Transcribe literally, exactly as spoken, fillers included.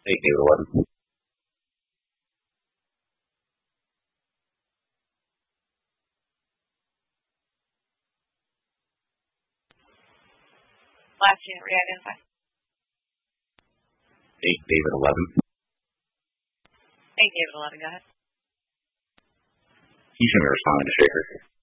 eight, David eleven. Last unit, re-identify. eight, David eleven. eight, David eleven, go ahead. He's going to be responding to Shaker.